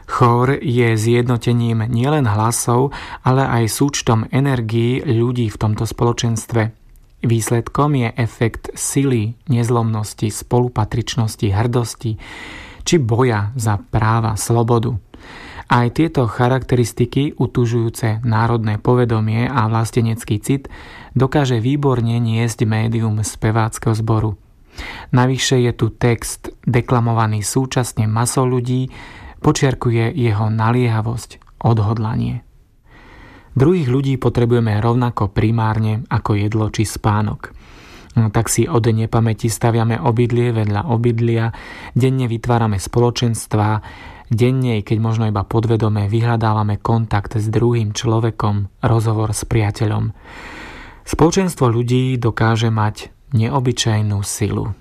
Chór je zjednotením nielen hlasov, ale aj súčtom energií ľudí v tomto spoločenstve. Výsledkom je efekt sily, nezlomnosti, spolupatričnosti, hrdosti či boja za práva, slobodu. Aj tieto charakteristiky, utužujúce národné povedomie a vlastenecký cit, dokáže výborne niesť médium speváckeho zboru. Navyše je tu text deklamovaný súčasne masou ľudí, počiarkuje jeho naliehavosť, odhodlanie. Druhých ľudí potrebujeme rovnako primárne ako jedlo či spánok. Tak si od nepamäti staviame obydlie vedľa obydlia, denne vytvárame spoločenstvá, denne, keď možno iba podvedome, vyhľadávame kontakt s druhým človekom, rozhovor s priateľom. Spoločenstvo ľudí dokáže mať neobyčajnú silu.